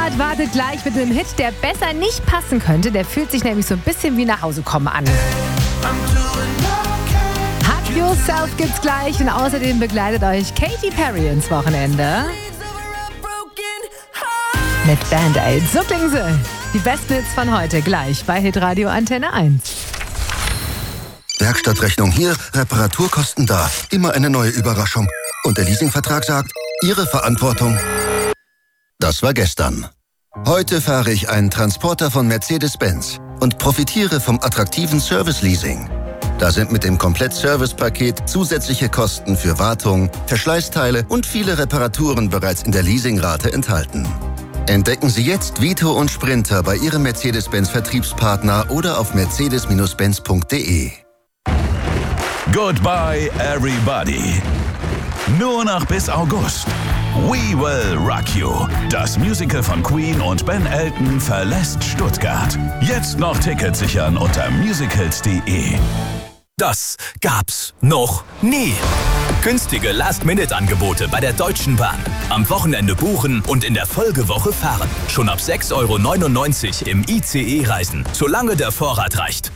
Stuttgart wartet gleich mit einem Hit, der besser nicht passen könnte. Der fühlt sich nämlich so ein bisschen wie nach Hause kommen an. Hug Yourself gibt's gleich und außerdem begleitet euch Katy Perry ins Wochenende. Mit Band-Aid. So klingen sie. Die besten Hits von heute gleich bei Hitradio Antenne 1. Werkstattrechnung hier, Reparaturkosten da. Immer eine neue Überraschung. Und der Leasingvertrag sagt, Ihre Verantwortung. Das war gestern. Heute fahre ich einen Transporter von Mercedes-Benz und profitiere vom attraktiven Service-Leasing. Da sind mit dem Komplett-Service-Paket zusätzliche Kosten für Wartung, Verschleißteile und viele Reparaturen bereits in der Leasingrate enthalten. Entdecken Sie jetzt Vito und Sprinter bei Ihrem Mercedes-Benz-Vertriebspartner oder auf mercedes-benz.de. Goodbye, everybody. Nur noch bis August. We Will Rock You. Das Musical von Queen und Ben Elton verlässt Stuttgart. Jetzt noch Tickets sichern unter musicals.de. Das gab's noch nie. Günstige Last-Minute-Angebote bei der Deutschen Bahn. Am Wochenende buchen und in der Folgewoche fahren. Schon ab 6,99 € im ICE reisen, solange der Vorrat reicht.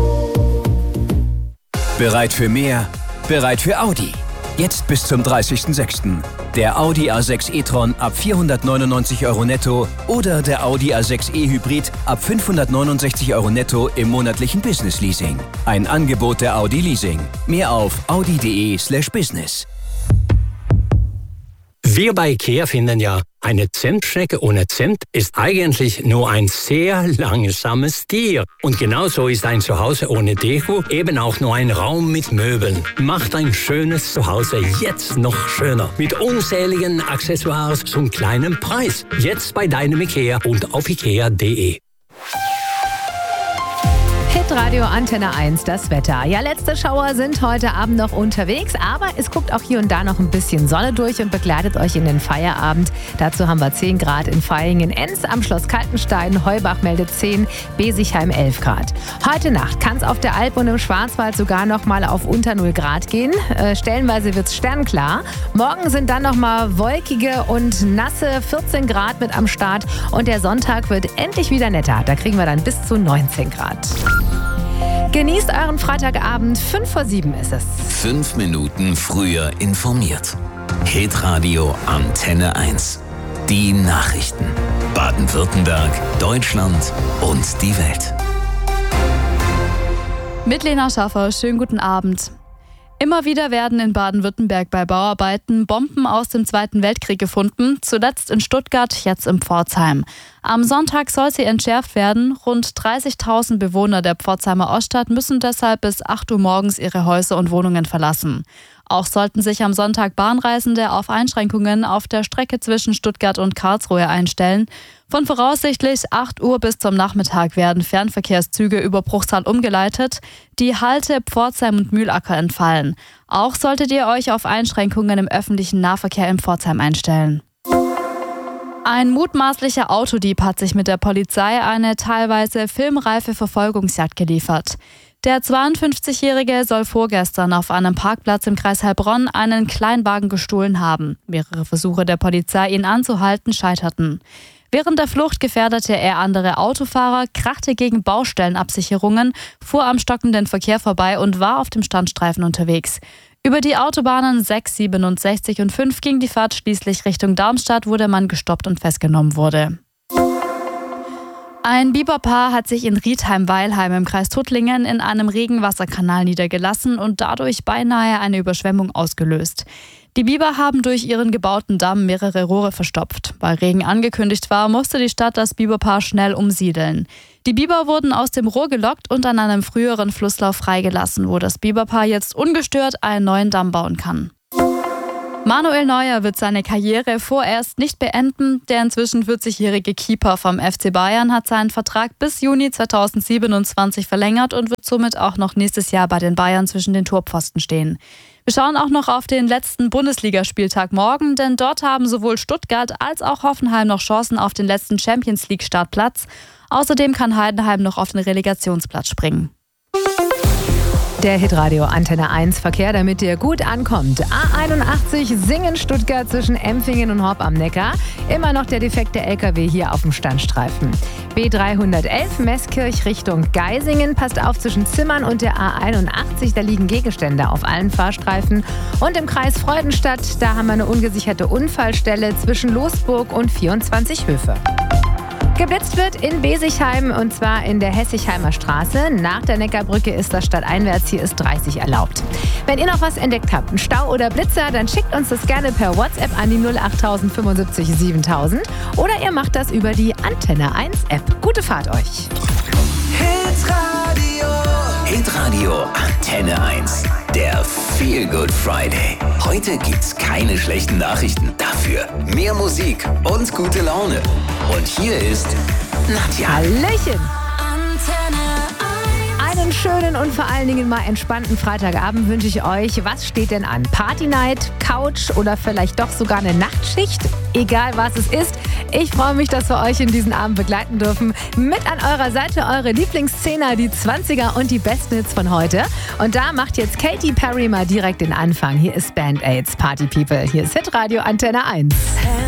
Bereit für mehr? Bereit für Audi. Jetzt bis zum 30.06. Der Audi A6 e-tron ab 499 € netto oder der Audi A6 e-Hybrid ab 569 € netto im monatlichen Business-Leasing. Ein Angebot der Audi Leasing. Mehr auf audi.de/business. Wir bei IKEA finden ja, eine Zimtschnecke ohne Zimt ist eigentlich nur ein sehr langsames Tier. Und genauso ist ein Zuhause ohne Deko eben auch nur ein Raum mit Möbeln. Macht ein schönes Zuhause jetzt noch schöner. Mit unzähligen Accessoires zum kleinen Preis. Jetzt bei deinem IKEA und auf ikea.de. Hitradio Antenne 1, das Wetter. Ja, letzte Schauer sind heute Abend noch unterwegs, aber es guckt auch hier und da noch ein bisschen Sonne durch und begleitet euch in den Feierabend. Dazu haben wir 10 Grad in Vaihingen, Enns am Schloss Kaltenstein, Heubach meldet 10, Besigheim 11 Grad. Heute Nacht kann es auf der Alp und im Schwarzwald sogar noch mal auf unter 0 Grad gehen. Stellenweise wird es sternklar. Morgen sind dann noch mal wolkige und nasse 14 Grad mit am Start und der Sonntag wird endlich wieder netter. Da kriegen wir dann bis zu 19 Grad. Genießt euren Freitagabend, 6:55 ist es. 5 Minuten früher informiert. Hitradio Antenne 1. Die Nachrichten. Baden-Württemberg, Deutschland und die Welt. Mit Lena Schaffer, schönen guten Abend. Immer wieder werden in Baden-Württemberg bei Bauarbeiten Bomben aus dem Zweiten Weltkrieg gefunden, zuletzt in Stuttgart, jetzt in Pforzheim. Am Sonntag soll sie entschärft werden. Rund 30.000 Bewohner der Pforzheimer Oststadt müssen deshalb bis 8 Uhr morgens ihre Häuser und Wohnungen verlassen. Auch sollten sich am Sonntag Bahnreisende auf Einschränkungen auf der Strecke zwischen Stuttgart und Karlsruhe einstellen. Von voraussichtlich 8 Uhr bis zum Nachmittag werden Fernverkehrszüge über Bruchsal umgeleitet, die Halte Pforzheim und Mühlacker entfallen. Auch solltet ihr euch auf Einschränkungen im öffentlichen Nahverkehr in Pforzheim einstellen. Ein mutmaßlicher Autodieb hat sich mit der Polizei eine teilweise filmreife Verfolgungsjagd geliefert. Der 52-Jährige soll vorgestern auf einem Parkplatz im Kreis Heilbronn einen Kleinwagen gestohlen haben. Mehrere Versuche der Polizei, ihn anzuhalten, scheiterten. Während der Flucht gefährdete er andere Autofahrer, krachte gegen Baustellenabsicherungen, fuhr am stockenden Verkehr vorbei und war auf dem Standstreifen unterwegs. Über die Autobahnen 6, 67 und 5 ging die Fahrt schließlich Richtung Darmstadt, wo der Mann gestoppt und festgenommen wurde. Ein Biberpaar hat sich in Riedheim-Weilheim im Kreis Tuttlingen in einem Regenwasserkanal niedergelassen und dadurch beinahe eine Überschwemmung ausgelöst. Die Biber haben durch ihren gebauten Damm mehrere Rohre verstopft. Weil Regen angekündigt war, musste die Stadt das Biberpaar schnell umsiedeln. Die Biber wurden aus dem Rohr gelockt und an einem früheren Flusslauf freigelassen, wo das Biberpaar jetzt ungestört einen neuen Damm bauen kann. Manuel Neuer wird seine Karriere vorerst nicht beenden. Der inzwischen 40-jährige Keeper vom FC Bayern hat seinen Vertrag bis Juni 2027 verlängert und wird somit auch noch nächstes Jahr bei den Bayern zwischen den Torpfosten stehen. Wir schauen auch noch auf den letzten Bundesligaspieltag morgen, denn dort haben sowohl Stuttgart als auch Hoffenheim noch Chancen auf den letzten Champions-League-Startplatz. Außerdem kann Heidenheim noch auf den Relegationsplatz springen. Der Hitradio Antenne 1 Verkehr, damit ihr gut ankommt. A81 Singen Stuttgart zwischen Empfingen und Horb am Neckar. Immer noch der defekte LKW hier auf dem Standstreifen. B311 Meßkirch Richtung Geisingen. Passt auf zwischen Zimmern und der A81. Da liegen Gegenstände auf allen Fahrstreifen. Und im Kreis Freudenstadt, da haben wir eine ungesicherte Unfallstelle zwischen Losburg und 24 Höfe. Geblitzt wird in Besichheim und zwar in der Hessigheimer Straße. Nach der Neckarbrücke ist das stadteinwärts, hier ist 30 erlaubt. Wenn ihr noch was entdeckt habt, einen Stau oder Blitzer, dann schickt uns das gerne per WhatsApp an die 08000 75 7000 oder ihr macht das über die Antenne 1 App. Gute Fahrt euch! Hitradio Antenne 1. Der Feel Good Friday. Heute gibt's keine schlechten Nachrichten. Dafür mehr Musik und gute Laune. Und hier ist Nadja. Hallöchen! Einen schönen und vor allen Dingen mal entspannten Freitagabend wünsche ich euch. Was steht denn an? Party-Night, Couch oder vielleicht doch sogar eine Nachtschicht? Egal was es ist, ich freue mich, dass wir euch in diesen Abend begleiten dürfen. Mit an eurer Seite eure Lieblingsszene, die 20er und die besten Hits von heute. Und da macht jetzt Katy Perry mal direkt den Anfang. Hier ist Band-Aids, Party People. Hier ist Hitradio Antenne 1.